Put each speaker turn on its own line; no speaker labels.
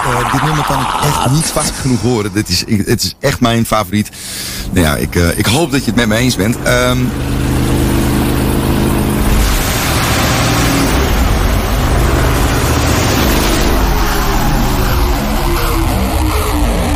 Dit nummer kan ik echt niet vaak genoeg horen. Het is echt mijn favoriet. Nou ja, ik hoop dat je het met me eens bent.